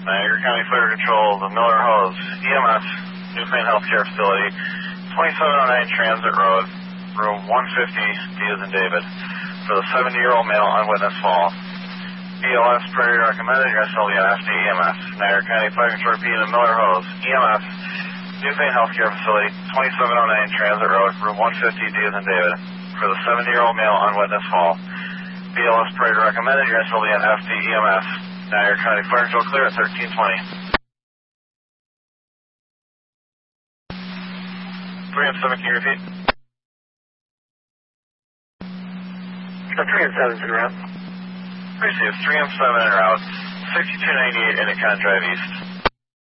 Niagara County Fire Control, the Miller Hose, EMS, Newfane Healthcare Facility, 2709 Transit Road, room 150, D as in David, for the 70-year-old male on witness fall. BLS priority recommended, your SLE and FD EMS, Niagara County Fire Control, repeat the Miller Hose, EMS, Newfane Healthcare Facility, 2709 Transit Road, room 150, D as in David, for the 70-year-old male on witness fall. BLS priority recommended, your SLE and FD EMS, Niagara County Fire Control clear at 1320. 3 and 7, can you repeat? 3 and 7's en route. Appreciate it. 3 and 7 en route. 6298 Endicott Drive East.